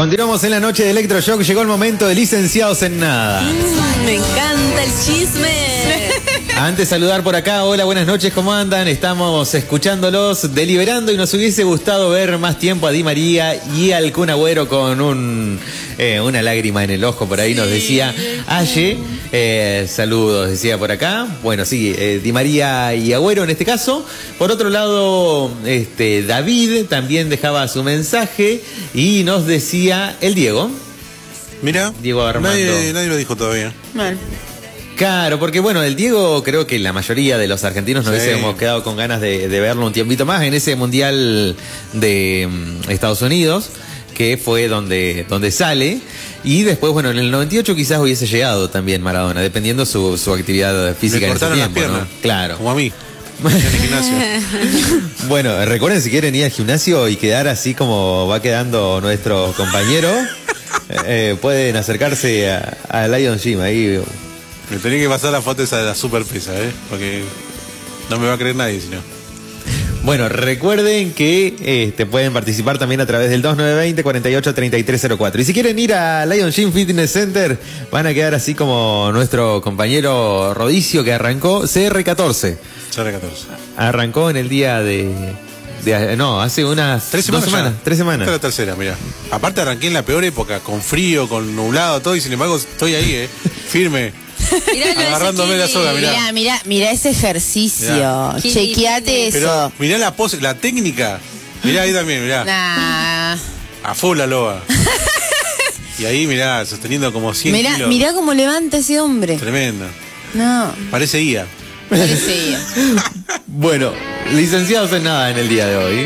Continuamos en la noche de Electroshock. Llegó el momento de Licenciados en Nada. Me encanta el chisme. Antes saludar por acá, hola, buenas noches, ¿cómo andan? Estamos escuchándolos, deliberando y nos hubiese gustado ver más tiempo a Di María y al Kun Agüero con una lágrima en el ojo, por ahí nos decía Aye. Saludos, decía por acá. Bueno, sí, Di María y Agüero en este caso. Por otro lado, David también dejaba su mensaje y nos decía el Diego. Mira, Diego Armando. Nadie lo dijo todavía. Mal. Claro, porque bueno, el Diego creo que la mayoría de los argentinos nos hubiésemos quedado con ganas de verlo un tiempito más en ese Mundial de Estados Unidos, que fue donde sale. Y después, bueno, en el 98 quizás hubiese llegado también Maradona, dependiendo su actividad física en ese tiempo, ¿no? Claro. Como a mí. En el gimnasio. Bueno, recuerden, si quieren ir al gimnasio y quedar así como va quedando nuestro compañero, pueden acercarse a Lion Gym ahí. Me tenía que pasar la foto esa de la super pesa, porque no me va a creer nadie si no. Bueno, recuerden que pueden participar también a través del 2920-483304. Y si quieren ir a Lion Gym Fitness Center, van a quedar así como nuestro compañero Rodicio, que arrancó CR14. CR14. Arrancó en el día hace unas 3 semanas. 2 semanas, 3 semanas. Esta es la tercera, mira. Aparte arranqué en la peor época, con frío, con nublado, todo, y sin embargo estoy ahí, firme. Agarrándome la soga, mirá ese ejercicio. Mirá. Chequeate eso. Pero mirá la pose, la técnica. Mirá ahí también, mirá. Nah. A full la loba. Y ahí, mirá, sosteniendo como 100 kilos. Mirá cómo levanta ese hombre. Tremendo. No. Parece guía. Parecía. Bueno, licenciados en nada en el día de hoy.